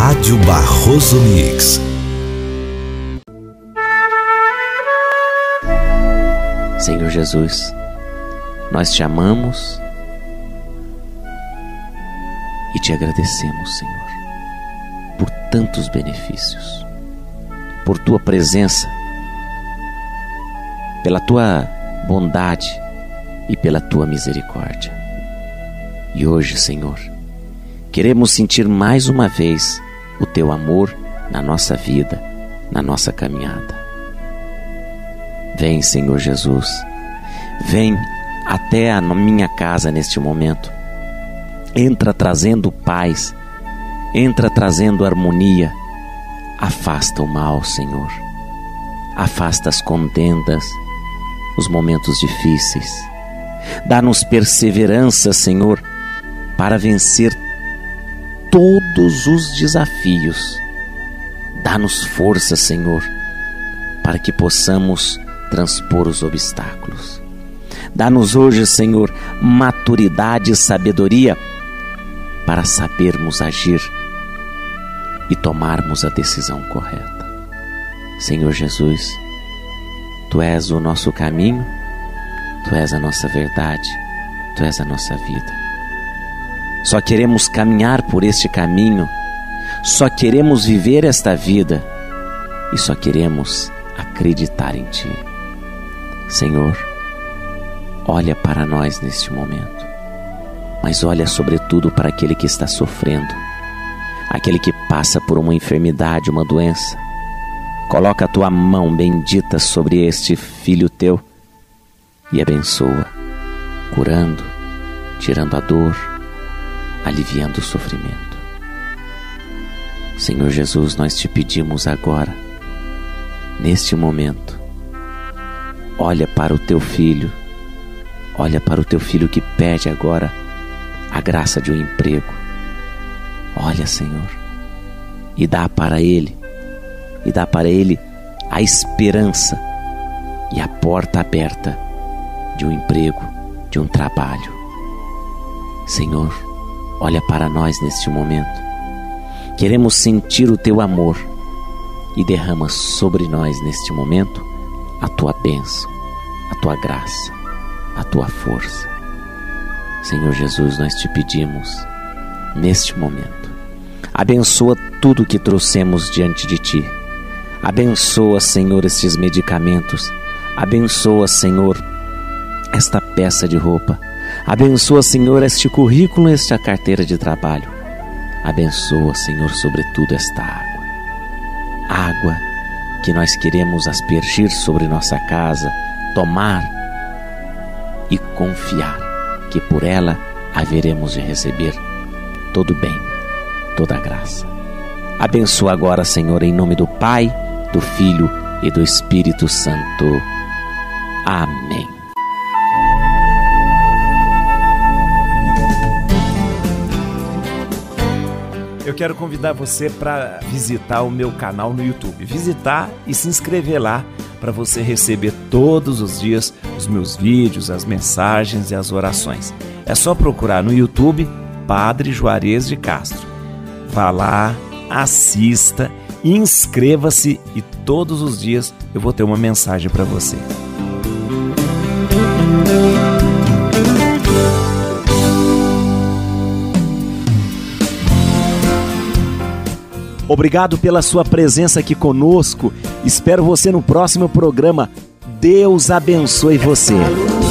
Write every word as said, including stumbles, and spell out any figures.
Rádio Barroso Mix. Senhor Jesus, nós te amamos e te agradecemos, Senhor, por tantos benefícios, por tua presença, pela tua bondade e pela tua misericórdia. E hoje, Senhor, queremos sentir mais uma vez o teu amor na nossa vida, na nossa caminhada. Vem, Senhor Jesus, vem até a minha casa neste momento. Entra trazendo paz, entra trazendo harmonia. Afasta o mal, Senhor. Afasta as contendas, os momentos difíceis. Dá-nos perseverança, Senhor, para vencer todos os desafios. Dá-nos força, Senhor, para que possamos transpor os obstáculos. Dá-nos hoje, Senhor, maturidade e sabedoria para sabermos agir e tomarmos a decisão correta. Senhor Jesus, Tu és o nosso caminho, Tu és a nossa verdade, Tu és a nossa vida. Só queremos caminhar por este caminho, só queremos viver esta vida e só queremos acreditar em Ti. Senhor, olha para nós neste momento, mas olha sobretudo para aquele que está sofrendo, aquele que passa por uma enfermidade, uma doença. Coloca a Tua mão bendita sobre este filho Teu e abençoa, curando, tirando a dor, aliviando o sofrimento. Senhor Jesus, nós Te pedimos agora, neste momento, olha para o Teu filho, olha para o Teu filho que pede agora a graça de um emprego. Olha, Senhor, e dá para ele, e dá para ele a esperança e a porta aberta de um emprego, de um trabalho. Senhor, olha para nós neste momento. Queremos sentir o Teu amor e derrama sobre nós neste momento a Tua bênção, a Tua graça, a Tua força. Senhor Jesus, nós Te pedimos neste momento, abençoa tudo que trouxemos diante de Ti. Abençoa, Senhor, estes medicamentos. Abençoa, Senhor, esta peça de roupa. Abençoa, Senhor, este currículo, esta carteira de trabalho. Abençoa, Senhor, sobretudo esta água. Água que nós queremos aspergir sobre nossa casa, tomar e confiar que por ela haveremos de receber todo bem, toda graça. Abençoa agora, Senhor, em nome do Pai, do Filho e do Espírito Santo. Amém. Eu quero convidar você para visitar o meu canal no YouTube. Visitar e se inscrever lá para você receber todos os dias os meus vídeos, as mensagens e as orações. É só procurar no YouTube Padre Juarez de Castro. Vá lá, assista, inscreva-se e todos os dias eu vou ter uma mensagem para você. Obrigado pela sua presença aqui conosco. Espero você no próximo programa. Deus abençoe você.